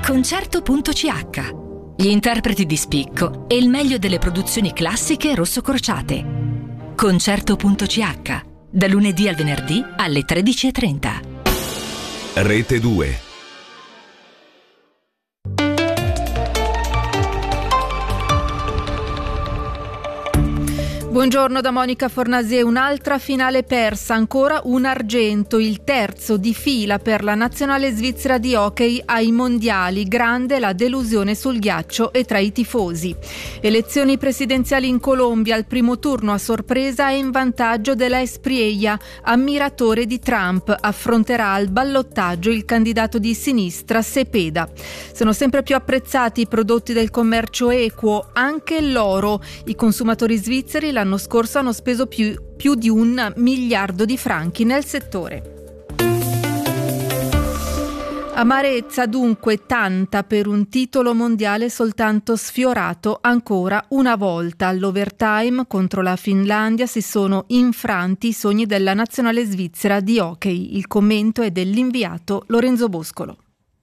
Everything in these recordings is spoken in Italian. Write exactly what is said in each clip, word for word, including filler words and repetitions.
Concerto punto c h. Gli interpreti di spicco e il meglio delle produzioni classiche rosso crociate. Concerto punto c h. Da lunedì al venerdì alle tredici e trenta. Rete due. Buongiorno da Monica Fornasier. Un'altra finale persa, ancora un argento, il terzo di fila per la nazionale svizzera di hockey ai mondiali. Grande la delusione sul ghiaccio e tra i tifosi. Elezioni presidenziali in Colombia, al primo turno a sorpresa e in vantaggio della Espriella, ammiratore di Trump. Affronterà al ballottaggio il candidato di sinistra Cepeda. Sono sempre più apprezzati i prodotti del commercio equo, anche l'oro. I consumatori svizzeri l'hanno L'anno scorso hanno speso più, più di un miliardo di franchi nel settore. Amarezza dunque tanta per un titolo mondiale soltanto sfiorato ancora una volta. All'overtime contro la Finlandia si sono infranti i sogni della nazionale svizzera di hockey. Il commento è dell'inviato Lorenzo Boscolo.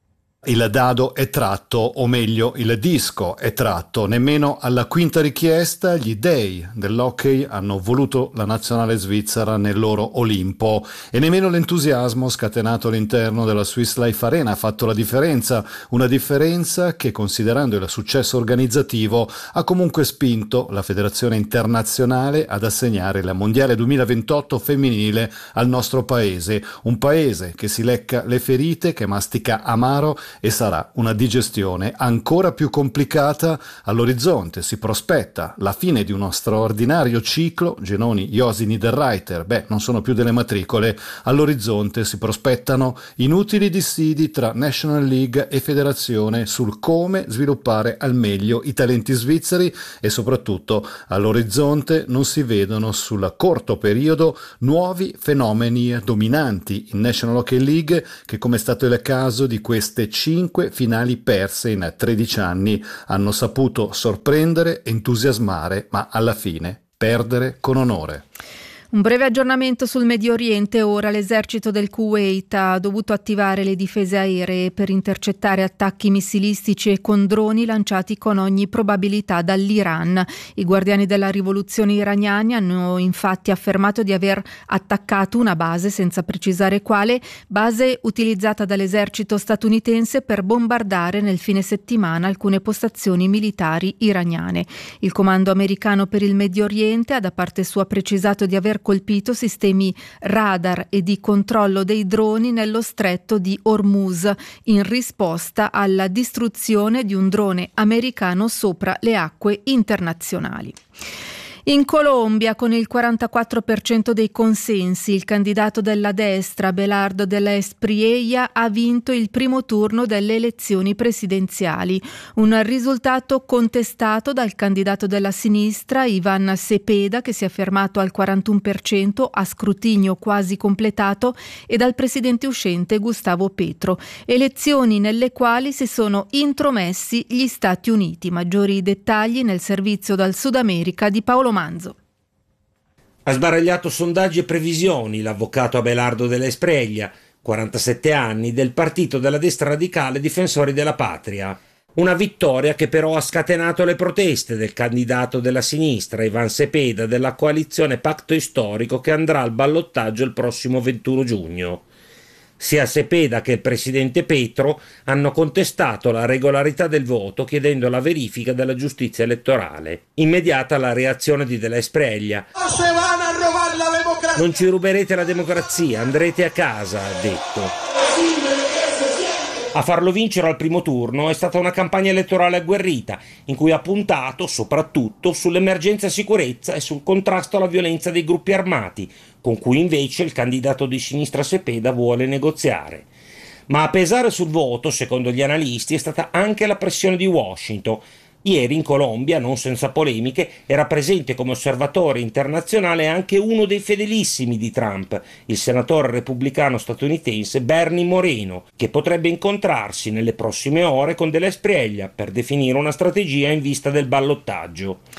Il dado è tratto, o meglio il disco è tratto. Nemmeno alla quinta richiesta gli dei dell'hockey hanno voluto la nazionale svizzera nel loro Olimpo e nemmeno l'entusiasmo scatenato all'interno della Swiss Life Arena ha fatto la differenza, una differenza che, considerando il successo organizzativo, ha comunque spinto la Federazione Internazionale ad assegnare la Mondiale duemilaventotto femminile al nostro paese, un paese che si lecca le ferite, che mastica amaro e sarà una digestione ancora più complicata. All'orizzonte si prospetta la fine di uno straordinario ciclo. Genoni, Josi, Niederreiter, beh, non sono più delle matricole. All'orizzonte si prospettano inutili dissidi tra National League e federazione sul come sviluppare al meglio i talenti svizzeri e soprattutto all'orizzonte non si vedono sul corto periodo nuovi fenomeni dominanti in National Hockey League che, come è stato il caso di queste cinque finali perse in tredici anni, hanno saputo sorprendere, entusiasmare, ma alla fine perdere con onore. Un breve aggiornamento sul Medio Oriente. Ora l'esercito del Kuwait ha dovuto attivare le difese aeree per intercettare attacchi missilistici e con droni lanciati con ogni probabilità dall'Iran. I guardiani della rivoluzione iraniani hanno infatti affermato di aver attaccato una base, senza precisare quale, base utilizzata dall'esercito statunitense per bombardare nel fine settimana alcune postazioni militari iraniane. Il comando americano per il Medio Oriente ha da parte sua precisato di aver colpito sistemi radar e di controllo dei droni nello stretto di Hormuz in risposta alla distruzione di un drone americano sopra le acque internazionali. In Colombia, con il quarantaquattro per cento dei consensi, il candidato della destra, Abelardo de la Espriella, ha vinto il primo turno delle elezioni presidenziali. Un risultato contestato dal candidato della sinistra, Iván Cepeda, che si è fermato al quarantuno per cento a scrutinio quasi completato, e dal presidente uscente Gustavo Petro. Elezioni nelle quali si sono intromessi gli Stati Uniti. Maggiori dettagli nel servizio dal Sud America di Paolo Manzo. Ha sbaragliato sondaggi e previsioni l'avvocato Abelardo de la Espriella, quarantasette anni, del partito della destra radicale Difensori della Patria. Una vittoria che però ha scatenato le proteste del candidato della sinistra, Iván Cepeda, della coalizione Pacto Storico, che andrà al ballottaggio il prossimo ventuno giugno. Sia Cepeda che il presidente Petro hanno contestato la regolarità del voto, chiedendo la verifica della giustizia elettorale. Immediata la reazione di De la Espriella. Non ci ruberete la democrazia, andrete a casa, ha detto. A farlo vincere al primo turno è stata una campagna elettorale agguerrita, in cui ha puntato soprattutto sull'emergenza sicurezza e sul contrasto alla violenza dei gruppi armati, con cui invece il candidato di sinistra Cepeda vuole negoziare. Ma a pesare sul voto, secondo gli analisti, è stata anche la pressione di Washington. Ieri in Colombia, non senza polemiche, era presente come osservatore internazionale anche uno dei fedelissimi di Trump, il senatore repubblicano statunitense Bernie Moreno, che potrebbe incontrarsi nelle prossime ore con De la Espriella per definire una strategia in vista del ballottaggio.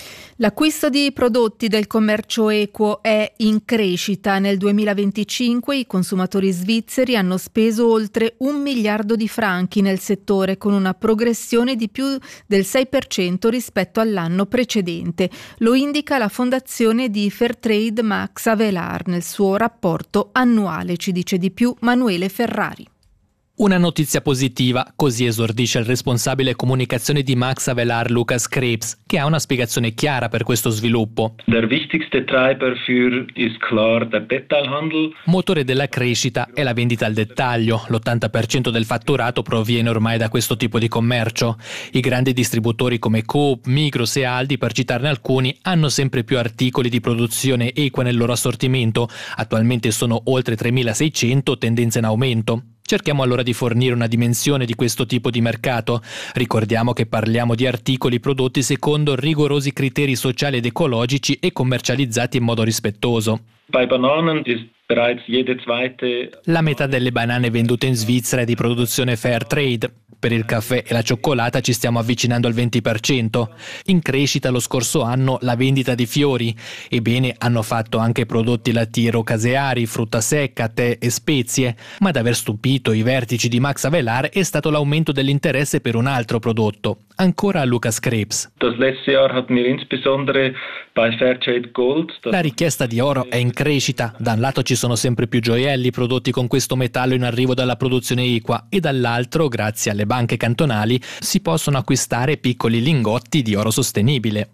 L'acquisto di prodotti del commercio equo è in crescita. Nel duemilaventicinque i consumatori svizzeri hanno speso oltre un miliardo di franchi nel settore, con una progressione di più del sei per cento rispetto all'anno precedente. Lo indica la fondazione di Fairtrade Max Avelar nel suo rapporto annuale. Ci dice di più Manuele Ferrari. Una notizia positiva, così esordisce il responsabile comunicazione di Max Avelar Lucas Krebs, che ha una spiegazione chiara per questo sviluppo. Der wichtigste Treiber für ist klar der Detailhandel. Motore della crescita è la vendita al dettaglio. l'ottanta per cento del fatturato proviene ormai da questo tipo di commercio. I grandi distributori come Coop, Migros e Aldi, per citarne alcuni, hanno sempre più articoli di produzione equa nel loro assortimento. Attualmente sono oltre tremilaseicento, tendenza in aumento. Cerchiamo allora di fornire una dimensione di questo tipo di mercato. Ricordiamo che parliamo di articoli prodotti secondo rigorosi criteri sociali ed ecologici e commercializzati in modo rispettoso. Bei Bananen ist bereits jede zweite... La metà delle banane vendute in Svizzera è di produzione fair trade. Per il caffè e la cioccolata ci stiamo avvicinando al venti per cento. In crescita lo scorso anno la vendita di fiori. Ebbene, hanno fatto anche prodotti lattiero-caseari, frutta secca, tè e spezie. Ma ad aver stupito i vertici di Max Avelar è stato l'aumento dell'interesse per un altro prodotto. Ancora a Lucas Krebs. Das letzte Jahr hatten wir insbesondere bei Fairtrade Gold. La richiesta di oro è in crescita. Da un lato ci sono sempre più gioielli prodotti con questo metallo in arrivo dalla produzione equa e dall'altro, grazie alle banche cantonali, si possono acquistare piccoli lingotti di oro sostenibile.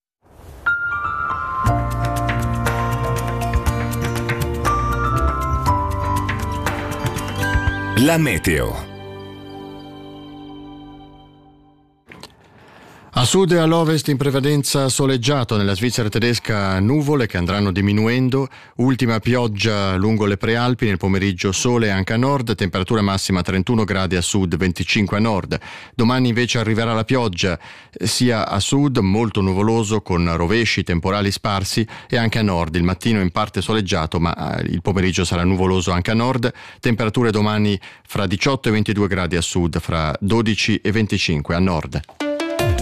La meteo. A sud e all'ovest in prevalenza soleggiato, nella Svizzera tedesca nuvole che andranno diminuendo, ultima pioggia lungo le prealpi, nel pomeriggio sole anche a nord, temperatura massima trentuno gradi a sud, venticinque a nord. Domani invece arriverà la pioggia sia a sud, molto nuvoloso con rovesci, temporali sparsi, e anche a nord, il mattino in parte soleggiato ma il pomeriggio sarà nuvoloso anche a nord, temperature domani fra diciotto e ventidue gradi a sud, fra dodici e venticinque a nord.